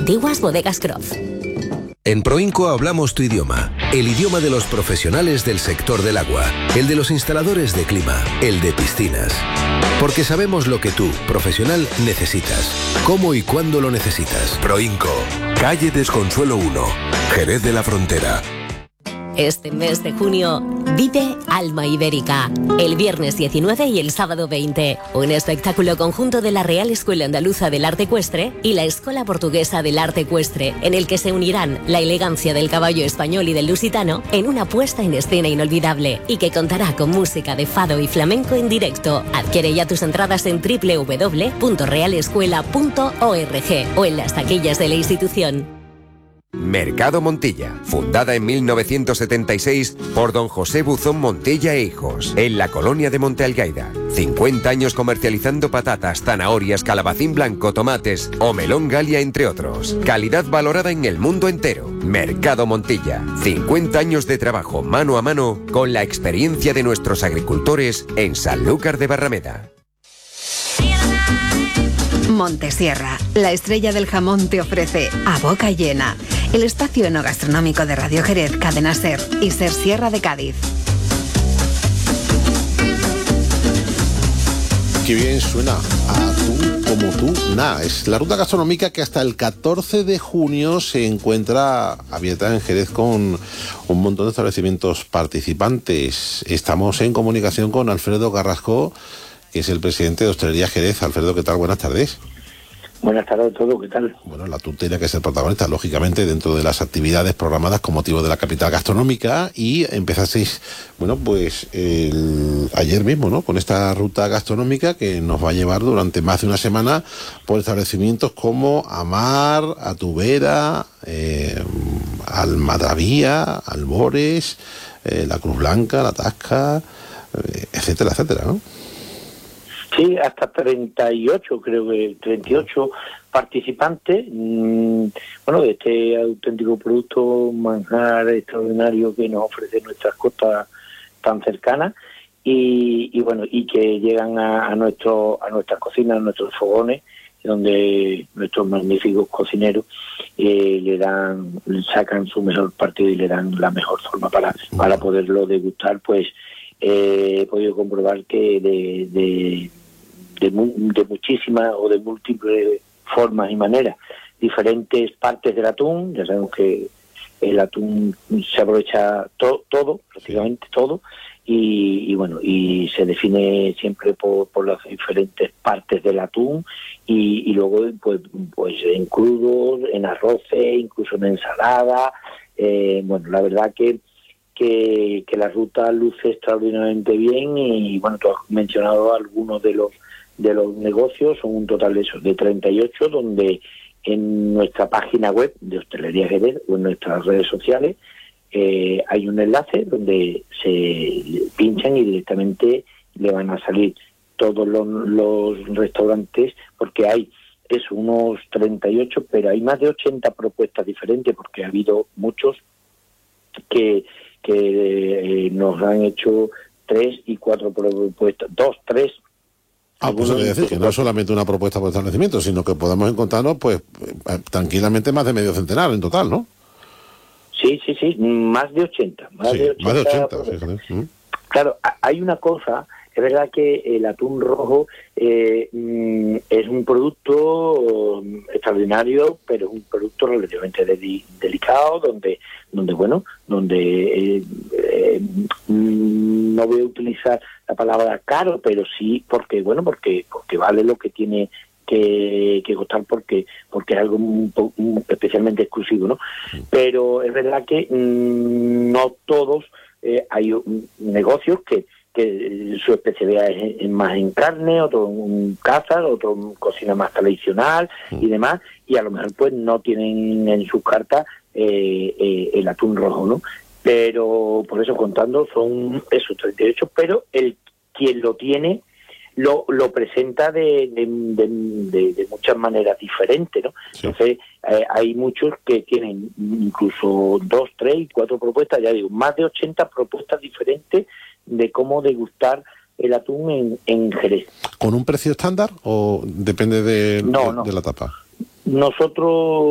antiguas bodegas Croft. En Proinco hablamos tu idioma, el idioma de los profesionales del sector del agua, el de los instaladores de clima, el de piscinas. Porque sabemos lo que tú, profesional, necesitas, cómo y cuándo lo necesitas. Proinco, calle Desconsuelo 1, Jerez de la Frontera. Este mes de junio, vive Alma Ibérica. El viernes 19 y el sábado 20. Un espectáculo conjunto de la Real Escuela Andaluza del Arte Ecuestre y la Escuela Portuguesa del Arte Ecuestre, en el que se unirán la elegancia del caballo español y del lusitano en una puesta en escena inolvidable y que contará con música de fado y flamenco en directo. Adquiere ya tus entradas en www.realescuela.org o en las taquillas de la institución. Mercado Montilla, fundada en 1976 por don José Buzón Montilla e Hijos, en la colonia de Monte Algaida. 50 años comercializando patatas, zanahorias, calabacín blanco, tomates o melón Galia, entre otros. Calidad valorada en el mundo entero. Mercado Montilla, 50 años de trabajo mano a mano con la experiencia de nuestros agricultores en Sanlúcar de Barrameda. Montesierra, la estrella del jamón, te ofrece A Boca Llena, el espacio enogastronómico de Radio Jerez, Cadena SER y SER Sierra de Cádiz. Qué bien suena A Tú como tú, nada. Es la ruta gastronómica que hasta el 14 de junio se encuentra abierta en Jerez con un montón de establecimientos participantes. Estamos en comunicación con Alfredo Carrasco, que es el presidente de Hostelería Jerez. Alfredo, ¿qué tal? Buenas tardes. Buenas tardes a todos, ¿qué tal? Bueno, la TUN tiene que ser protagonista, lógicamente, dentro de las actividades programadas con motivo de la capital gastronómica, y empezasteis, bueno, pues ayer mismo, ¿no?, con esta ruta gastronómica que nos va a llevar durante más de una semana por establecimientos como Amar, Atubera, Almadravía, Albores, la Cruz Blanca, la Tasca, etcétera, etcétera, ¿no? Sí, hasta 38, creo que 38 participantes, bueno, de este auténtico producto, manjar extraordinario que nos ofrece nuestras costas tan cercanas, y bueno, y que llegan a nuestras cocinas, a nuestros fogones, donde nuestros magníficos cocineros sacan su mejor partido y le dan la mejor forma para poderlo degustar. Pues he podido comprobar que de muchísimas o de múltiples formas y maneras, diferentes partes del atún. Ya sabemos que el atún se aprovecha todo, prácticamente todo, y bueno, y se define siempre por las diferentes partes del atún, y luego pues en crudos, en arroces, incluso en ensalada. Bueno, la verdad que la ruta luce extraordinariamente bien, y bueno, tú has mencionado algunos de los negocios. Son un total de 38, donde en nuestra página web de Hostelería Jerez o en nuestras redes sociales hay un enlace donde se pinchan y directamente le van a salir todos los restaurantes, porque hay unos 38, pero hay más de 80 propuestas diferentes, porque ha habido muchos que nos han hecho 3 y 4 propuestas, 2, 3. Pues eso quiere decir que no es solamente una propuesta por establecimiento, sino que podemos encontrarnos, pues, tranquilamente más de medio centenar en total, ¿no? Sí, más de 80. Más de 80, fíjate. Claro, hay una cosa. Es verdad que el atún rojo es un producto extraordinario, pero es un producto relativamente delicado, donde no voy a utilizar la palabra caro, pero sí porque vale lo que tiene que costar, porque es algo especialmente exclusivo, ¿no? Pero es verdad que no todos, hay negocios que su especialidad es más en carne, otro en caza, otro en cocina más tradicional y demás, y a lo mejor pues no tienen en sus cartas el atún rojo, ¿no? Pero por eso, contando, son esos 38, pero quien lo tiene lo presenta de muchas maneras diferentes, ¿no? Sí. Entonces hay muchos que tienen incluso 2, 3 y 4 propuestas, ya digo, más de 80 propuestas diferentes de cómo degustar el atún en Jerez. ¿Con un precio estándar o depende de la tapa? Nosotros